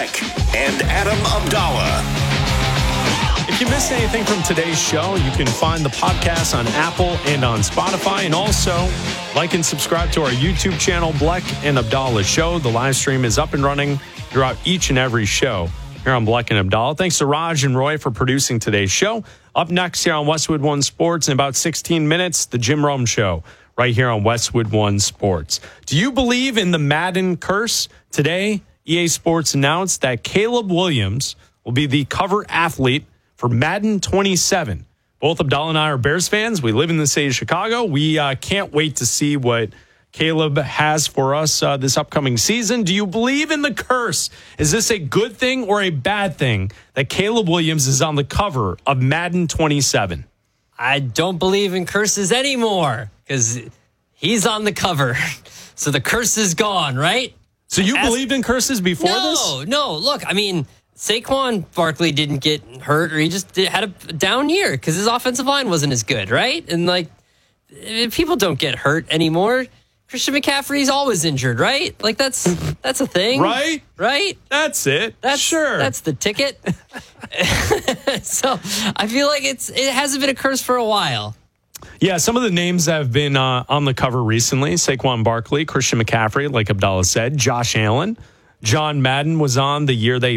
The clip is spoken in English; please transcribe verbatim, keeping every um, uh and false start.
Bleck and Adam Abdallah. If you missed anything from today's show, you can find the podcast on Apple and on Spotify. And also, like and subscribe to our YouTube channel, Bleck and Abdallah Show. The live stream is up and running throughout each and every show here on Bleck and Abdallah. Thanks to Raj and Roy for producing today's show. Up next here on Westwood One Sports in about sixteen minutes, the Jim Rome Show right here on Westwood One Sports. Do you believe in the Madden curse? Today, E A Sports announced that Caleb Williams will be the cover athlete for Madden twenty-seven. Both Abdallah and I are Bears fans. We live in the city of Chicago. We uh, can't wait to see what Caleb has for us uh, this upcoming season. Do you believe in the curse? Is this a good thing or a bad thing that Caleb Williams is on the cover of Madden twenty-seven? I don't believe in curses anymore because he's on the cover. So the curse is gone, right? So you As, believed in curses before no, this? No, no. Look, I mean, Saquon Barkley didn't get hurt, or he just did, had a down year because his offensive line wasn't as good, right? And, like, people don't get hurt anymore. Christian McCaffrey's always injured, right? Like, that's that's a thing. Right? Right? That's it. That's, sure. That's the ticket. So I feel like it's it hasn't been a curse for a while. Yeah, some of the names that have been uh, on the cover recently, Saquon Barkley, Christian McCaffrey, like Abdallah said, Josh Allen, John Madden was on the year they